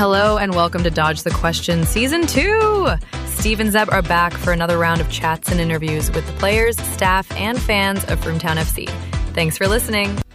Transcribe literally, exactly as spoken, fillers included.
Hello and welcome to Dodge the Question Season two. Steve and Zeb are back for another round of chats and interviews with the players, staff, and fans of Broomtown F C. Thanks for listening.